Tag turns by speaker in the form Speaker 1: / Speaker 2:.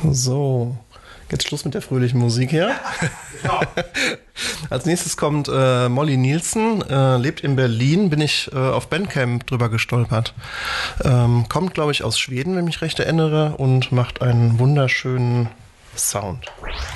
Speaker 1: So, jetzt Schluss mit der fröhlichen Musik hier.
Speaker 2: Genau.
Speaker 1: Als nächstes kommt Molly Nielsen, lebt in Berlin, bin ich auf Bandcamp drüber gestolpert. Kommt, glaube ich, aus Schweden, wenn ich mich recht erinnere, und macht einen wunderschönen Sound.